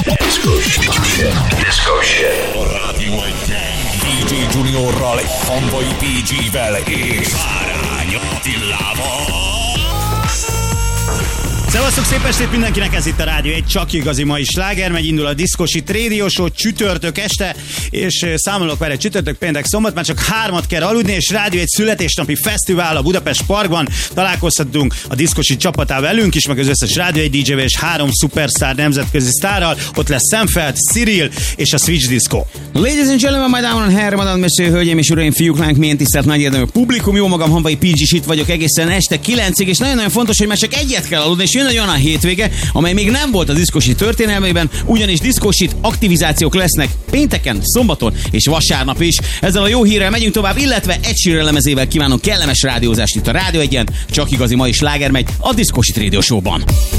Disco shit. A rádió egy DJ Juniorral, Hamvai PG-vel és Bárány Attilával. Szevasztok, szép estét mindenkinek, ez itt a Rádió egy csak igazi mai sláger, megy indul a Disco Shit Radio Show csütörtök este, és számolok vele csütörtök, péntek, szombat, már csak 3 kell aludni, és Rádió egy születésnapi fesztivál a Budapest Parkban, találkozhatunk a Disco Shit csapatával, velünk is, meg az összes Rádió egy DJ-vel és 3 szupersztár nemzetközi sztárral, ott lesz Szemfeld, Cyril és a Switch Disco. Ladies and gentlemen, my damen and herren, madame, monsieur, hölgyeim és uraim, fiúk, lányok, milyen tisztelt nagy érdemű publikum, jó magam, Hamvai PG, itt vagyok egészen este 9-ig, és nagyon-nagyon fontos, hogy már csak egyet kell aludni, és jön egy olyan hétvége, amely még nem volt a Disco Shit történelmében, ugyanis Disco Shit aktivizációk lesznek pénteken, szombaton és vasárnap is. Ezzel a jó hírrel megyünk tovább, illetve Ed Sheeran lemezével kívánunk kellemes rádiózást itt a Rádió 1-en, csak igazi mai sláger megy a Disco Shit Radio Show-ban.